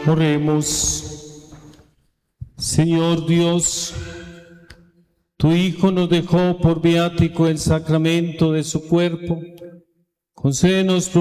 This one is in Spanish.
Oremos. Señor Dios, tu Hijo nos dejó por viático el sacramento de su cuerpo. Concédenos